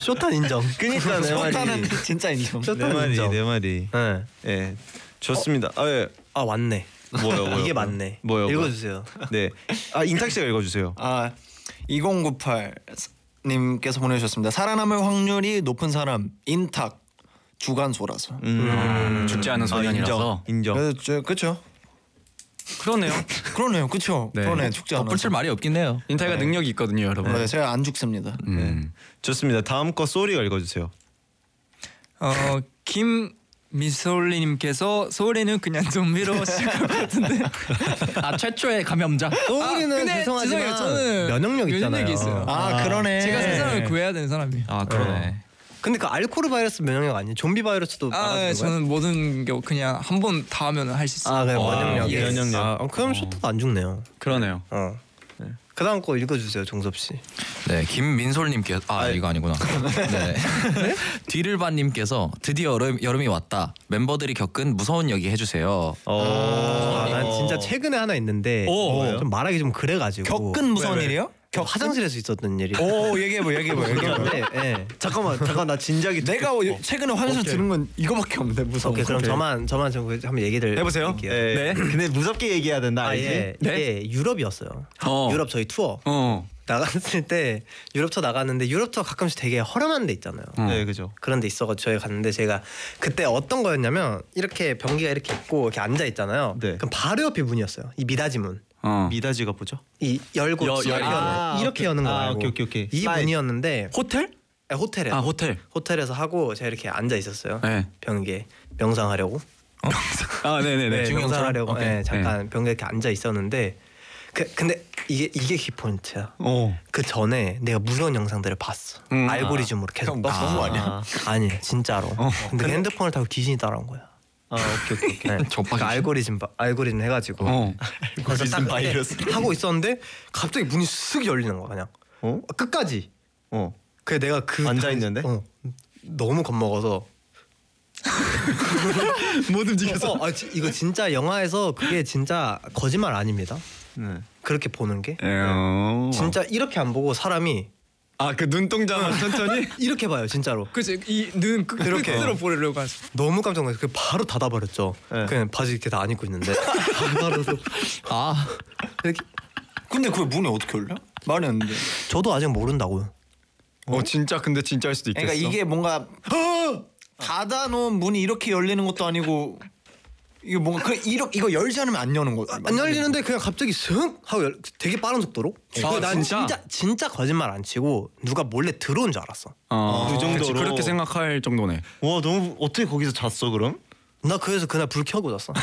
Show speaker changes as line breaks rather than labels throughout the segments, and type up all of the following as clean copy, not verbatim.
쇼탄 인정.
그니까 내
쇼타는
말이.
진짜 인정.
쇼탄 인정.
내 말이.
네.
예. 좋습니다. 아 예.
아 맞네.
뭐요?
이게 맞네.
뭐요?
읽어주세요.
네. 아 인탁 씨가 읽어주세요.
2098 님께서 보내주셨습니다. 살아남을 확률이 높은 사람 인탁 주간소라서.
죽지 않은 소년이라서.
인정.
그렇죠.
그러네요.
그러네요. 그렇죠.
네.
그러네. 죽지 않아.
덧붙일 말이 없긴 해요.
인타이가 능력이 있거든요, 여러분.
네, 제가 안 죽습니다.
좋습니다. 다음 거 소리가 읽어주세요.
김미솔리님께서 소리는 그냥 좀비로 시작할 것 같은데.
아 최초의 감염자.
소리는
근데
죄송하지만
죄송해요, 저는
면역력 있잖아요.
면역력이 있어요.
그러네.
제가 세상을 구해야 되는 사람이에요.
아 그러네.
근데 그 알코올 바이러스 면역력 아니에요? 좀비 바이러스도 막아주는 거예요?
저는 모든 게 그냥 한 번 닿으면 할 수 있어요.
그래 면역력.
예.
면역력.
그럼 쇼트도 안 죽네요.
그러네요.
그 다음 거 읽어주세요, 종섭 씨.
네, 김민솔님께서 이거 아니구나. 네. 뒤를봐님께서 드디어 여름이 왔다. 멤버들이 겪은 무서운 얘기 해주세요.
난 진짜 최근에 하나 있는데 좀 말하기 좀 그래가지고.
겪은 무서운 일이요?
화장실에서 있었던 일이.
얘기해봐.
예.
잠깐 나 진작에
내가 최근에 화장실 들은 건 이거밖에 없는데 무서운
오케이, 그럼 저만 좀 한번 얘기를
해보세요.
할게요.
네. 근데 무섭게 얘기해야 된다. 알지?
예. 이게 유럽이었어요. 유럽 저희 투어 나갔을 때 유럽 투어 나갔는데 유럽 투어 가끔씩 되게 허름한 데 있잖아요.
네, 그죠.
그런 데 있어가지고 저희 갔는데 제가 그때 어떤 거였냐면 이렇게 변기가 이렇게 있고 이렇게 앉아 있잖아요.
네.
그럼 바로 옆에 문이었어요. 이 미닫이 문.
미닫이가 뭐죠?
이 열고 이렇게 여는 거 말고
오케이.
이 문이었는데
호텔?
네, 호텔에
호텔.
호텔에서 하고 제가 이렇게 앉아 있었어요.
네.
변기에 명상하려고.
네네네.
네, 명상하려고.
오케이.
네, 잠깐 변기에 이렇게 앉아 있었는데 근데 이게 키포인트야. 그 전에 내가 무서운 영상들을 봤어. 알고리즘으로 계속
형, 너무
떴어.
아니야?
아니 진짜로. 근데 핸드폰을 타고 귀신이 따라온 거야. 오케이. 네. 그 알고리즘 해가지고 그래서 딱
바이러스.
하고 있었는데 갑자기 문이 쓱 열리는 거야 그냥. 끝까지. 그래 내가
앉아 있는데?
너무 겁먹어서.
못 움직여서.
이거 진짜 영화에서 그게 진짜 거짓말 아닙니다. 그렇게 보는 게 진짜 이렇게 안 보고 사람이
그 눈동자만 천천히
이렇게 봐요 진짜로.
그치 이눈
이렇게.
끝으로 보려고 하죠.
너무 깜짝 놀라서 바로 닫아버렸죠. 그냥 바지 이렇게 다 안 입고 있는데 바로서 이렇게.
근데 그 문이 어떻게 열려? 말이 안 돼.
저도 아직 모른다고요.
진짜 근데 진짜일 수도 있겠어.
그러니까 이게 뭔가 닫아놓은 문이 이렇게 열리는 것도 아니고 이게 뭔가 이거 열지 않으면 안 여는 거.
안 열리는데 그냥 갑자기 슥 하고 되게 빠른 속도로. 난 진짜 거짓말 안 치고 누가 몰래 들어온 줄 알았어.
그 정도로.
그치, 그렇게 생각할 정도네.
와 너무 어떻게 거기서 잤어 그럼?
나 그래서 그날 불 켜고 잤어.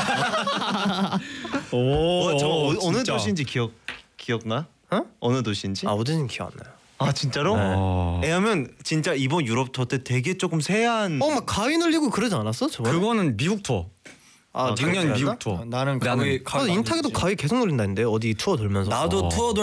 저 어느
진짜.
도시인지 기억나? 어느 도시인지?
어딘지 기억 안 나요.
진짜로? 왜냐면 진짜 이번 유럽 투어 때 되게 조금 세한.
막 가위 눌리고 그러지 않았어? 저번에?
그거는 미국 투어. 작년 미국 투어.
나는 가위
인탁이도 가위 계속 눌린다는데 어디 투어 돌면서.
나도 투어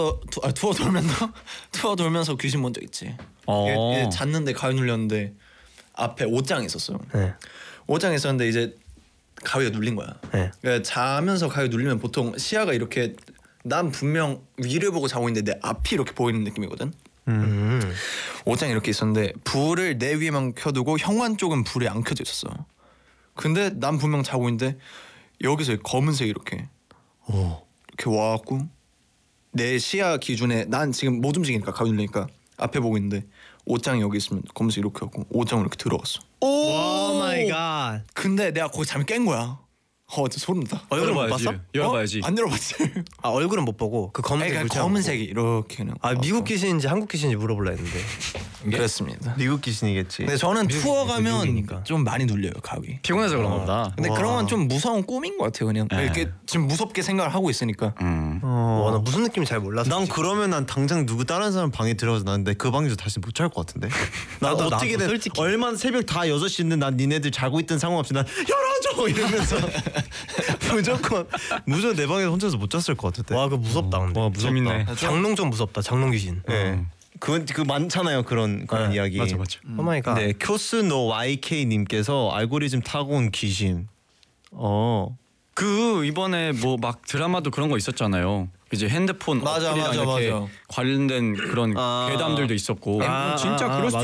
돌면서 귀신 본 적 있지. 얘 잤는데 가위 눌렸는데 앞에 옷장이 있었어요.
네.
옷장에 있었는데 이제 가위가 눌린 거야.
네.
그러니까 자면서 가위 눌리면 보통 시야가 이렇게 난 분명 위를 보고 자고 있는데 내 앞이 이렇게 보이는 느낌이거든. 옷장에 이렇게 있었는데 불을 내 위에만 켜두고 현관 쪽은 불이 안 켜져 있었어. 근데 난 분명 자고 있는데 여기서 검은색 이렇게 와갖고 내 시야 기준에 난 지금 못 움직이니까 가위 눌리니까 앞에 보고 있는데 옷장이 여기 있으면 검은색 이렇게 하고 옷장으로 이렇게 들어갔어.
오 마이 갓.
근데 내가 거기 잠이 깬 거야. 진짜 소름 돋아.
얼굴은 못 봤어?
열어봐야지.
안 열어봤지.
얼굴은 못 보고 그 검은색
검은색이 이렇게 그냥.
미국 귀신인지 한국 귀신인지 물어보려 했는데.
그렇습니다.
미국 귀신이겠지.
근데 저는 투어 가면
미국이니까.
좀 많이 눌려요 가위.
피곤해서 그런 거보다.
근데 그런 건 좀 무서운 꿈인 것 같아요 그냥. 이렇게 지금 무섭게 생각을 하고 있으니까.
나 무슨 느낌인지 잘 몰라서.
난 그러면 난 당장 누구 다른 사람 방에 들어가서 나는데 그 방에서 다시 못 잘 것 같은데.
나도
어떻게든
솔직히.
얼마나 새벽 다 6시인데 난 니네들 자고 있던 상관없이 난 열어줘 이러면서 무조건 내 방에서 혼자서 못 잤을 것 같은데.
그거 무섭다 근데.
무섭다.
재밌네.
장롱 좀 무섭다. 장롱 귀신.
네. 그 많잖아요 그런 이야기.
맞아.
오 마이 갓.
네, 큐스노 YK님께서 알고리즘 타고 온 귀신.
그 이번에 뭐 막 드라마도 그런 거 있었잖아요. 이제 핸드폰
맞아,
어플이랑
맞아,
이렇게
맞아.
관련된 그런 괴담들도 있었고 진짜 그럴 수도